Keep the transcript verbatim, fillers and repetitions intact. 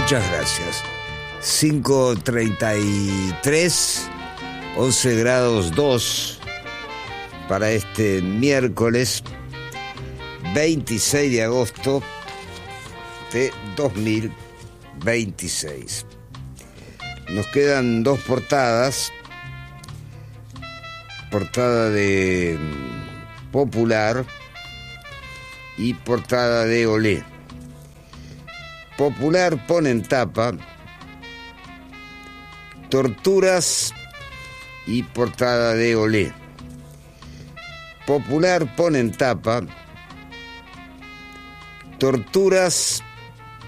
Muchas gracias. cinco treinta y tres, once grados dos para este miércoles veintiséis de agosto de dos mil veintiséis. Nos quedan dos portadas. Portada de Popular y portada de Olé. Popular pone en tapa torturas y portada de Olé. Popular pone en tapa torturas